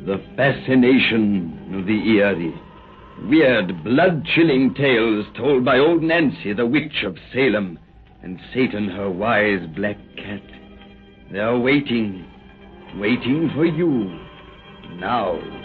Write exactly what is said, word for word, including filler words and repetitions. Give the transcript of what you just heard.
The fascination of the eerie. Weird, blood-chilling tales told by old Nancy, the witch of Salem, and Satan, her wise black cat. They're waiting, waiting for you, now.